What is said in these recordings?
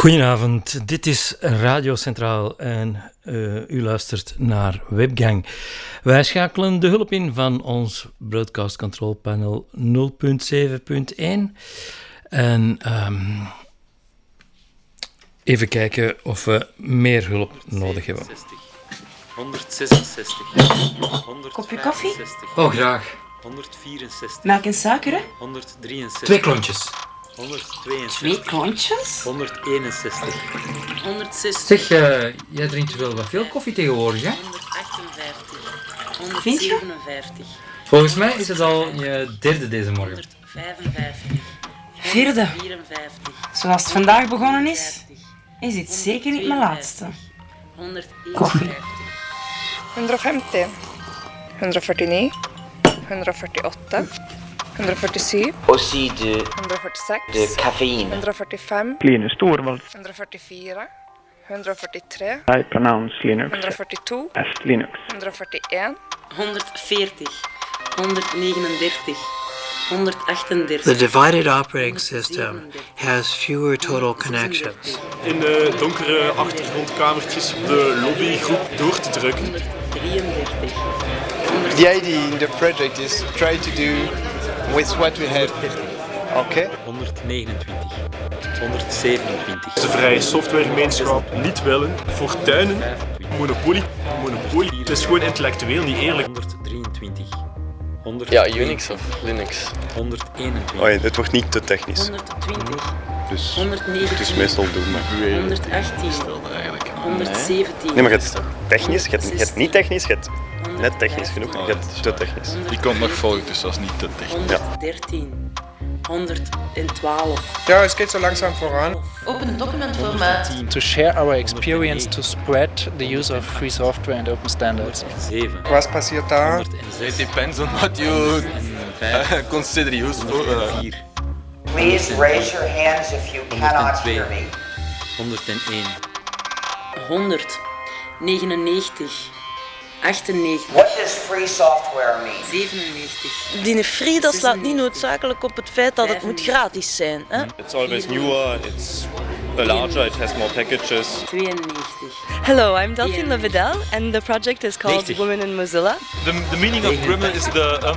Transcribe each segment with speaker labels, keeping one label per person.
Speaker 1: Goedenavond, dit is Radio Centraal en u luistert naar Webgang. Wij schakelen de hulp in van ons Broadcast Control Panel 0.7.1 en even kijken of we meer hulp nodig hebben.
Speaker 2: 166.
Speaker 3: Kopje koffie?
Speaker 1: Oh, graag.
Speaker 2: 164.
Speaker 3: Melk en suiker, hè?
Speaker 2: 163.
Speaker 1: 2 klontjes.
Speaker 2: 162.
Speaker 3: 2 klontjes?
Speaker 2: 161.
Speaker 3: 160.
Speaker 1: Zeg, jij drinkt wel wat veel koffie tegenwoordig, hè?
Speaker 3: 158. Vind je?
Speaker 2: 157.
Speaker 1: Volgens mij is het al je derde deze morgen.
Speaker 2: 155.
Speaker 3: Vierde.
Speaker 2: 154.
Speaker 3: Zoals het vandaag begonnen is dit zeker niet mijn laatste.
Speaker 2: 151.
Speaker 4: 150, 149, 148, 147,
Speaker 5: Aussi de
Speaker 4: 146,
Speaker 5: caféine.
Speaker 4: 145,
Speaker 6: Linus Torvalds.
Speaker 4: 144, 143,
Speaker 6: I pronounce Linux
Speaker 4: 142,
Speaker 6: as Linux.
Speaker 4: 141,
Speaker 2: 140. 139. 138.
Speaker 7: The divided operating system has fewer total connections.
Speaker 8: In de donkere achtergrondkamertjes op de lobbygroep door te drukken.
Speaker 2: 133.
Speaker 9: The idea in the project is to try to do with what we have. Okay?
Speaker 2: 129. 127.
Speaker 8: De vrije softwaregemeenschap niet willen. Fortuinen. Monopolie. Het is gewoon intellectueel niet eerlijk.
Speaker 2: 123.
Speaker 10: Ja, Unix of Linux.
Speaker 2: 121.
Speaker 11: Oh ja, het wordt niet te technisch.
Speaker 2: 120.
Speaker 11: Dus
Speaker 2: 119.
Speaker 11: het is meestal doelbaar.
Speaker 2: 118. 117.
Speaker 11: Nee, maar je hebt technisch, je hebt niet technisch, je hebt net technisch genoeg, je hebt te technisch.
Speaker 10: Die komt nog volgen, dus dat is niet te technisch.
Speaker 2: 113. 112.
Speaker 9: Ja, het gaat zo langzaam vooraan.
Speaker 3: Open documentformaat.
Speaker 10: To share our experience to spread the use of free software and open standards.
Speaker 2: 7.
Speaker 9: Wat passiert daar?
Speaker 10: It depends on what you consider useful.
Speaker 2: 4.
Speaker 5: Please raise your hands if you cannot hear me.
Speaker 2: 101. 100. 99. 98.
Speaker 5: What does free software mean?
Speaker 2: 97.
Speaker 12: Die free, dat slaat niet noodzakelijk op het feit dat het moet gratis zijn. Hè?
Speaker 11: It's always newer, it's larger, it has more packages.
Speaker 2: 92.
Speaker 12: Hello, I'm Delphine Levedel and the project is called
Speaker 2: 90.
Speaker 12: Women in Mozilla.
Speaker 8: The meaning of Gremlin is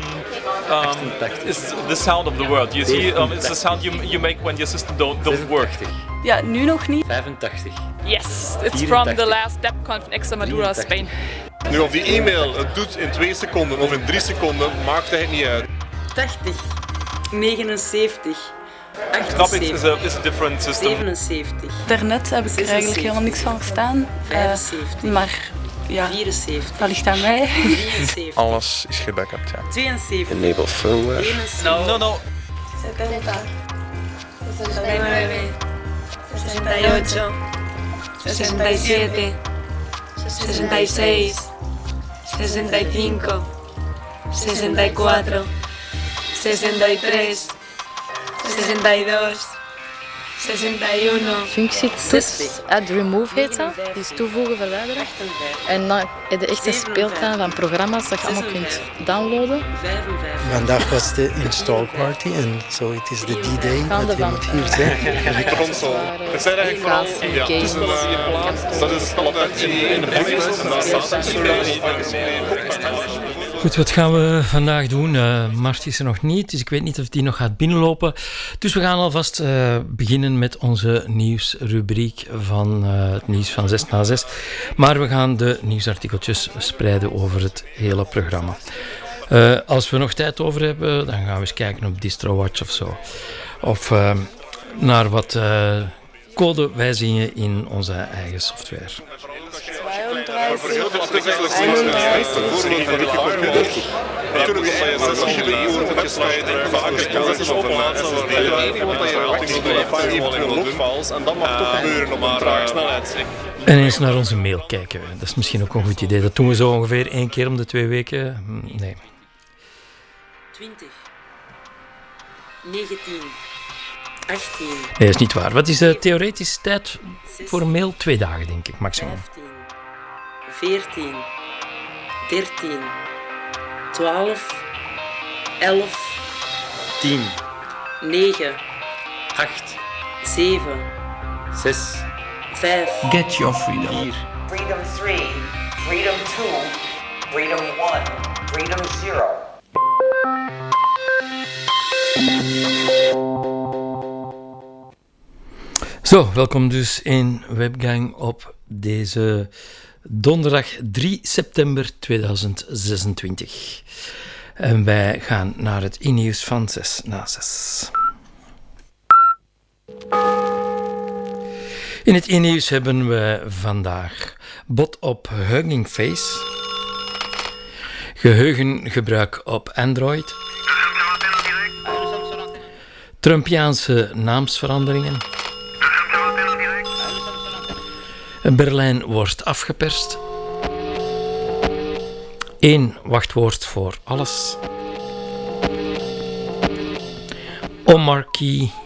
Speaker 8: the sound of the word. You see, it's the sound you make when your system don't work.
Speaker 12: Ja, nu nog niet.
Speaker 2: 85.
Speaker 12: Yes, it's
Speaker 2: 84.
Speaker 12: from the last DevConf in Extremadura,
Speaker 2: 83.
Speaker 12: Spain.
Speaker 11: Nu, of die e-mail het doet in 2 seconden of in 3 seconden, maakt het niet uit.
Speaker 2: 80. 79.
Speaker 8: Snap ik,
Speaker 2: 78.
Speaker 8: is a different system.
Speaker 2: 77.
Speaker 12: Daarnet heb ik er eigenlijk helemaal niks van verstaan.
Speaker 2: 75.
Speaker 12: Maar ja,
Speaker 2: 74.
Speaker 12: dat ligt aan mij.
Speaker 2: 73.
Speaker 11: Alles is gebackupt, ja.
Speaker 2: 72.
Speaker 11: Enable firmware.
Speaker 2: 71.
Speaker 8: No.
Speaker 12: 70, 69, 68, 67, 66, 65, 64, 63, 62, 61.
Speaker 13: Functie toets, add remove heet dat, dus toevoegen, verwijderen.
Speaker 2: 58.
Speaker 13: En dan heb je echt een speeltuin van programma's dat je allemaal kunt downloaden.
Speaker 2: 55.
Speaker 14: Vandaag was de install party en zo het is de D-Day wat je moet hier zijn.
Speaker 11: De console. Het zijn eigenlijk vooral toestellen die je plaatst. Dat is standaard in de background en dan staat
Speaker 1: Goed, wat gaan we vandaag doen? Mart is er nog niet, dus ik weet niet of die nog gaat binnenlopen. Dus we gaan alvast beginnen met onze nieuwsrubriek van het nieuws van 6 na 6. Maar we gaan de nieuwsartikeltjes spreiden over het hele programma. Als we nog tijd over hebben, dan gaan we eens kijken op DistroWatch of zo. Of naar wat codewijzigingen in onze eigen software.
Speaker 11: 32. En dat mag toch gebeuren op een trage snelheid.
Speaker 1: En eens naar onze mail kijken. Dat is misschien ook een goed idee. Dat doen we zo ongeveer 1 keer om de 2 weken. Nee.
Speaker 2: 20. 19. 18.
Speaker 1: Nee, dat is niet waar. Wat is de theoretische tijd voor een mail? 2 dagen, denk ik, maximum.
Speaker 2: 14, 13, 12, 11,
Speaker 10: 10,
Speaker 2: 9,
Speaker 10: 8,
Speaker 2: 7,
Speaker 1: 6,
Speaker 2: 5,
Speaker 6: Get your freedom.
Speaker 1: 4,
Speaker 5: Freedom 3, Freedom 2, Freedom 1, Freedom 0.
Speaker 1: Zo, welkom dus in Webgang op deze donderdag 3 september 2026. En wij gaan naar het e-nieuws van 6 na 6. In het e-nieuws hebben we vandaag bot op Hugging Face, geheugengebruik op Android, Trumpiaanse naamsveranderingen, Berlijn wordt afgeperst, 1 wachtwoord voor alles, Omarchy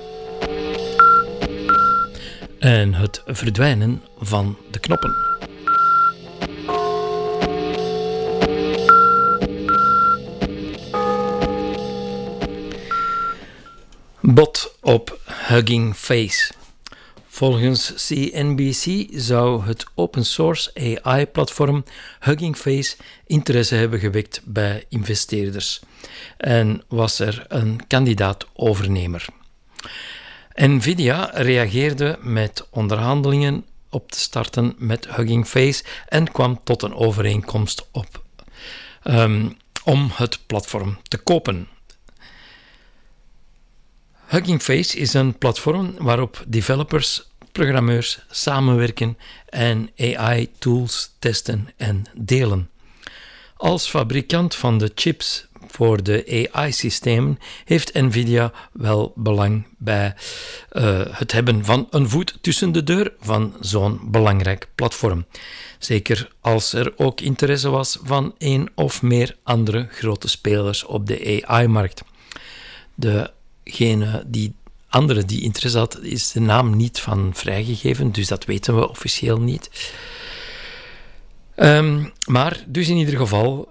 Speaker 1: en het verdwijnen van de knoppen. Bot op Hugging Face. Volgens CNBC zou het open source AI-platform Hugging Face interesse hebben gewekt bij investeerders en was er een kandidaat-overnemer. Nvidia reageerde met onderhandelingen op te starten met Hugging Face en kwam tot een overeenkomst om het platform te kopen. Hugging Face is een platform waarop developers, programmeurs samenwerken en AI-tools testen en delen. Als fabrikant van de chips voor de AI-systemen heeft Nvidia wel belang bij het hebben van een voet tussen de deur van zo'n belangrijk platform. Zeker als er ook interesse was van 1 of meer andere grote spelers op de AI-markt. Degene die interesse had, is de naam niet van vrijgegeven, dus dat weten we officieel niet. Maar dus in ieder geval,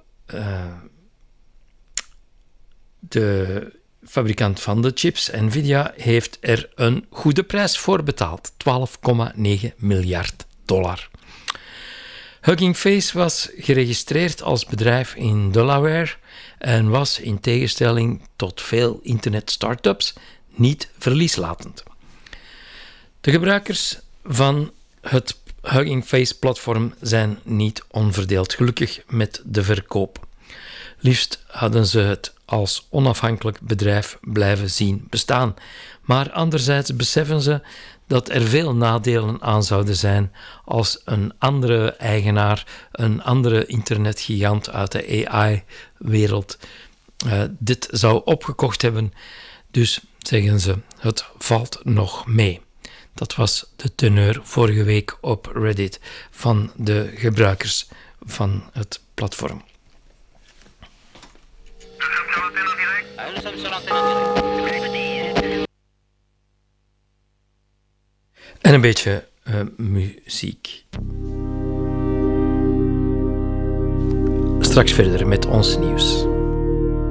Speaker 1: de fabrikant van de chips, Nvidia, heeft er een goede prijs voor betaald, $12,9 miljard. Hugging Face was geregistreerd als bedrijf in Delaware en was in tegenstelling tot veel internet-startups niet verlieslatend. De gebruikers van het Hugging Face-platform zijn niet onverdeeld gelukkig met de verkoop. Liefst hadden ze het als onafhankelijk bedrijf blijven zien bestaan, maar anderzijds beseffen ze dat er veel nadelen aan zouden zijn als een andere eigenaar, een andere internetgigant uit de AI-wereld dit zou opgekocht hebben. Dus zeggen ze, het valt nog mee. Dat was de teneur vorige week op Reddit van de gebruikers van het platform. En een beetje muziek. Straks verder met ons nieuws.